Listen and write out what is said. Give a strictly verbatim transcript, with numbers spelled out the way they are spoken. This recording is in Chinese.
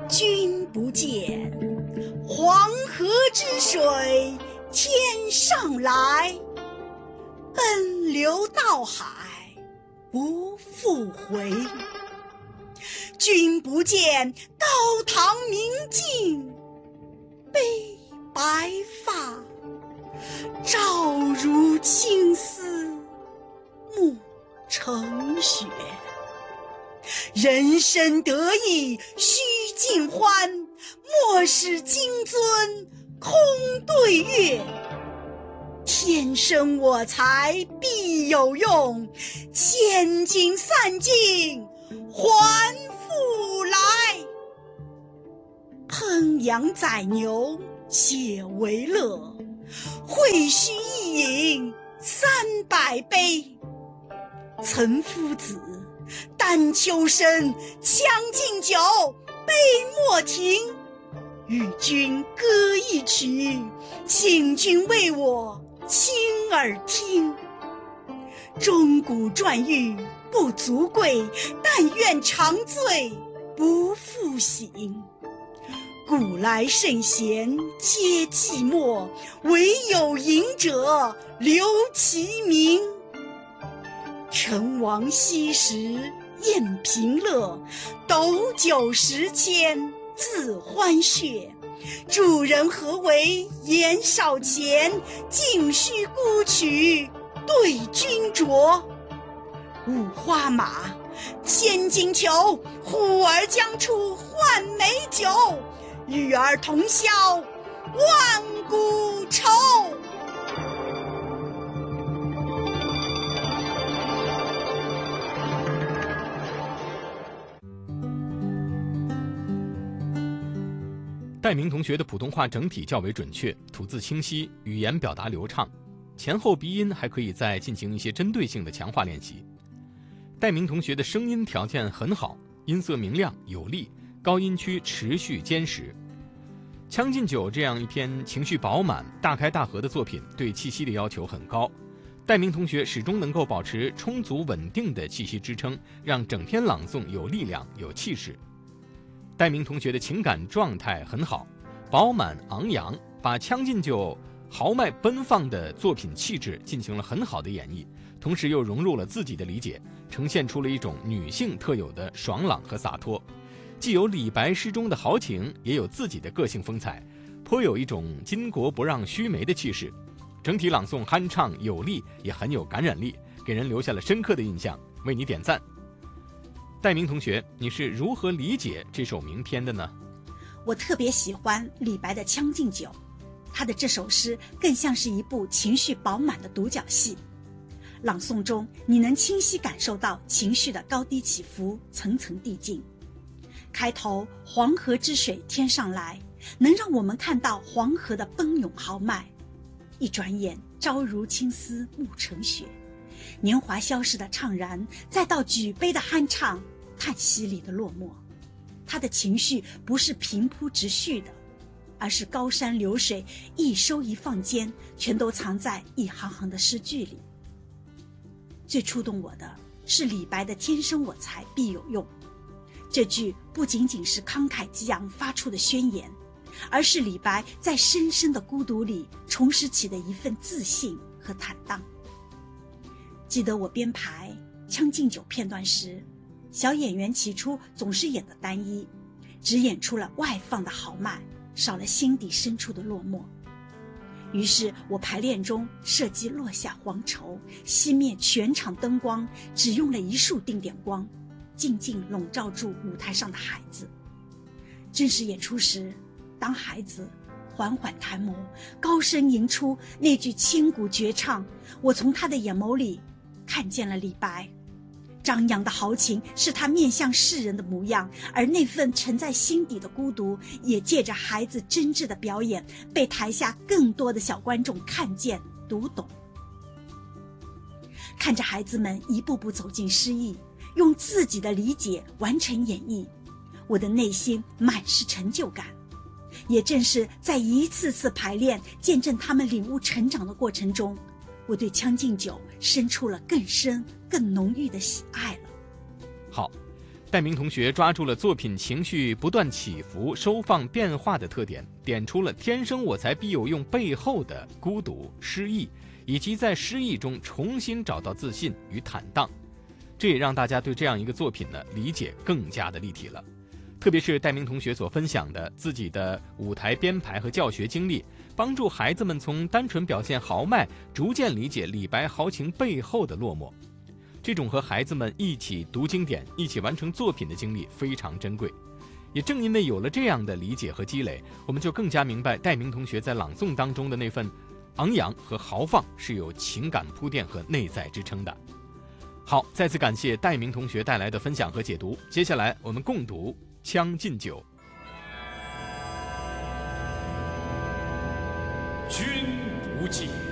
君不见，黄河之水天上来，奔流到海不复回。君不见，高堂明镜悲白发，照如青丝暮成雪。人生得意须尽欢，莫使金樽空对月。天生我材必有用，千金散尽还复来。烹羊宰牛且为乐，会须一饮三百杯。岑夫子，丹丘生，将进酒，杯莫停。与君歌一曲，请君为我倾耳听。钟鼓馔玉不足贵，但愿长醉不复醒。古来圣贤皆寂寞，惟有饮者留其名。陈王昔时宴平乐，斗酒十千恣欢谑。主人何为言少钱，径须沽取对君酌。五花马，千金裘，呼儿将出换美酒。与尔同销万古愁。 戴明同学的普通话整体较为准确，吐字清晰，语言表达流畅，前后鼻音还可以再进行一些针对性的强化练习。戴明同学的声音条件很好，音色明亮有力，高音区持续坚实。《将进酒》这样一篇情绪饱满、大开大合的作品，对气息的要求很高。戴明同学始终能够保持充足稳定的气息支撑，让整篇朗诵有力量、有气势。戴明同学的情感状态很好，饱满昂扬，把《将进酒》豪迈奔放的作品气质进行了很好的演绎，同时又融入了自己的理解，呈现出了一种女性特有的爽朗和洒脱，既有李白诗中的豪情，也有自己的个性风采，颇有一种巾帼不让须眉的气势。整体朗诵酣畅有力，也很有感染力，给人留下了深刻的印象，为你点赞。戴明同学，你是如何理解这首名篇的呢？ 我特别喜欢李白的《将进酒》，他的这首诗更像是一部情绪饱满的独角戏。朗诵中，你能清晰感受到情绪的高低起伏，层层递进。开头黄河之水天上来，能让我们看到黄河的奔涌豪迈。一转眼，朝如青丝暮成雪。年华消逝的怅然，再到举杯的酣畅，叹息里的落寞。他的情绪不是平铺直叙的，而是高山流水，一收一放间，全都藏在一行行的诗句里。最触动我的是李白的天生我材必有用。这句不仅仅是慷慨激昂发出的宣言，而是李白在深深的孤独里重拾起的一份自信和坦荡。记得我编排《将进酒》片段时，小演员起初总是演得单一，只演出了外放的豪迈，少了心底深处的落寞。于是我排练中设计落下黄绸，熄灭全场灯光，只用了一束定点光，静静笼罩住舞台上的孩子。正式演出时，当孩子缓缓抬眸，高声吟出那句千古绝唱，我从他的眼眸里看见了李白。张扬的豪情是他面向世人的模样，而那份沉在心底的孤独，也借着孩子真挚的表演，被台下更多的小观众看见读懂。看着孩子们一步步走进诗意，用自己的理解完成演绎，我的内心满是成就感。也正是在一次次排练，见证他们领悟成长的过程中，我对《将进酒》生出了更深更浓郁的喜爱了。 好， 戴明同学抓住了作品情绪不断起伏、收放变化的特点，点出了天生我材必有用背后的孤独、失意，以及在失意中重新找到自信与坦荡。这也让大家对这样一个作品呢理解更加的立体了。特别是戴明同学所分享的自己的舞台编排和教学经历，帮助孩子们从单纯表现豪迈，逐渐理解李白豪情背后的落寞。这种和孩子们一起读经典、一起完成作品的经历非常珍贵。也正因为有了这样的理解和积累，我们就更加明白戴明同学在朗诵当中的那份昂扬和豪放是有情感铺垫和内在支撑的。好，再次感谢戴明同学带来的分享和解读。接下来我们共读《将进酒》。 君不见，